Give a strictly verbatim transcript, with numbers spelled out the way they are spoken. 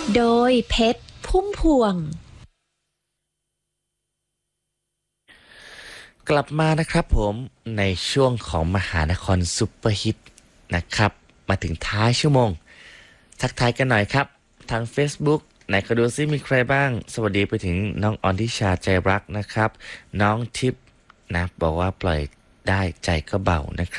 โดยเพชรพุ่มพวงกลับมานะครับผมในช่วงของมหานครซุปเปอร์ฮิตนะครับมาถึงท้ายชั่วโมงทักทายกันหน่อยครับทาง Facebook ไหนก็ดูซิมีใครบ้างสวัสดีไปถึงน้องออนทิชาใจรักนะครับน้องทิพย์นะบอกว่าปล่อยได้ใจก็เบานะครับ